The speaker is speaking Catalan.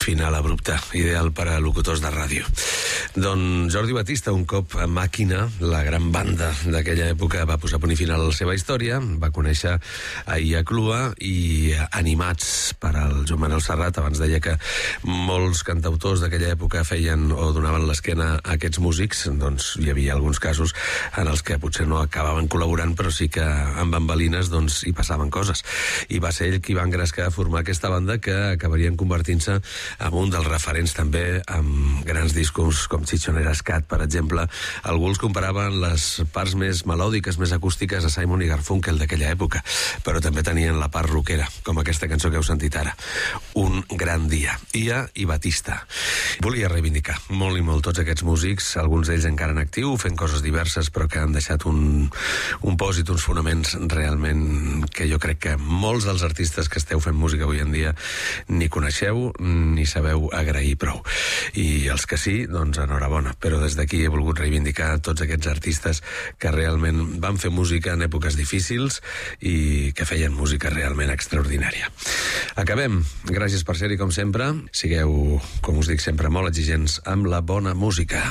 Final abrupte, ideal per a locutors de ràdio. Doncs Jordi Batista, un cop a Màquina, la gran banda d'aquella època, va posar punt i final a la seva història, va conèixer a Ia Clua i animats per al Joan Manuel Serrat, abans deia que molts cantautors d'aquella època feien o donaven l'esquena a aquests músics, doncs hi havia alguns casos en els que potser no acabaven col·laborant, però sí que amb bambalines doncs hi passaven coses. I va ser ell qui va engrescar a formar aquesta banda que acabarien convertint-se en un dels referents també amb grans discos com Chichonera Scat, per exemple. Algú els comparaven les parts més melòdiques, més acústiques a Simon i Garfunkel d'aquella època, però també tenien la part rockera, com aquesta cançó que heu sentit ara. Un gran dia. Ia i Batista. Volia reivindicar molt i molt tots aquests músics, alguns d'ells encara en actiu, fent coses diverses, però que han deixat un pòsit, uns fonaments realment que jo crec que molts dels artistes que esteu fent música avui en dia ni coneixeu ni sabeu agrair prou. I els que sí, doncs enhorabona. Però des d'aquí he volgut reivindicar tots aquests artistes que realment van fer música en èpoques difícils i que feien música realment extraordinària. Acabem. Gràcies per ser-hi com sempre. Sigueu, com us dic sempre, molt exigents amb la bona música.